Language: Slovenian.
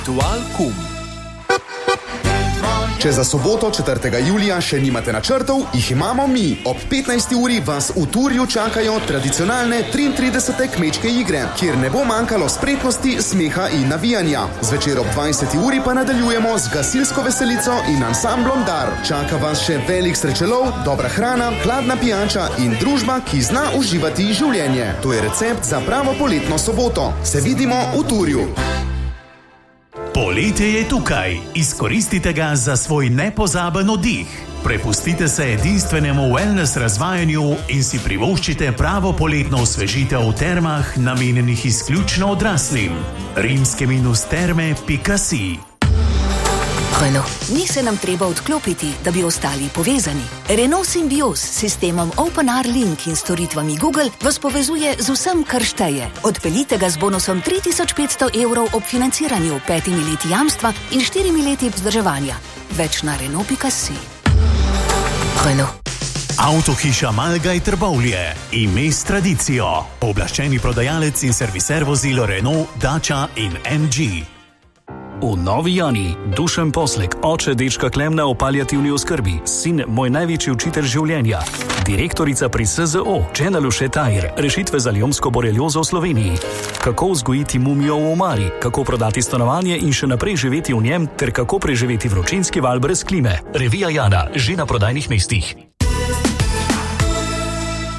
Dualkum. Če za soboto 4. julija še nimate načrtov, jih imamo mi. Ob 15. uri vas v Turju čakajo tradicionalne 33. kmečke igre, kjer ne bo manjkalo spretnosti, smeha in navijanja. Zvečer ob 20. uri pa nadaljujemo z gasilsko veselico in ansamblom Dar. Čaka vas še velik srečelov, dobra hrana, hladna pijača in družba, ki zna uživati življenje. To je recept za pravo poletno soboto. Se vidimo v Turju. Poletje je tukaj. Izkoristite ga za svoj nepozaben oddih. Prepustite se edinstvenemu wellness razvajanju in si privoščite pravo poletno osvežitev v termah, namenjenih izključno odraslim. rimske-terme.si. Renault, ni se nam treba odklopiti, da bi ostali povezani. Renault Symbioz s sistemom OpenR Link in storitvami Google vas povezuje z vsem, kar šteje. Odpeljite ga z bonusom 3500 evrov ob financiranju, 5 leti jamstva in 4 leti vzdrževanja. Več na Renault.si. Renault. Avtohiša Malgaj Trbovlje. Ime s tradicijo. Pooblaščeni prodajalec in serviser vozil Renault, Dacia in MG. V Novi Jani, Dušan Poslek, oče dečka Klemna o paliativni oskrbi, sin moj največji učitelj življenja, direktorica pri SZO, Čena Luše Tajr, rešitve za lijomsko boreliozo v Sloveniji, kako vzgojiti mumijo v omari, kako prodati stanovanje in še naprej živeti v njem, ter kako preživeti vročinski val brez klime. Revija Jana, že na prodajnih mestih.